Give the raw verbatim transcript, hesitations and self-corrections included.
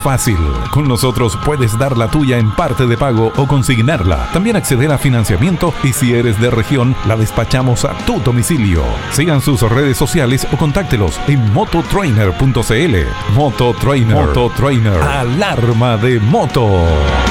Fácil. Con nosotros puedes dar la tuya en parte de pago o consignarla. También acceder a financiamiento y si eres de región, la despachamos a tu domicilio. Sigan sus redes sociales o contáctelos en mototrainer punto c l. Mototrainer. Mototrainer. Alarma de moto.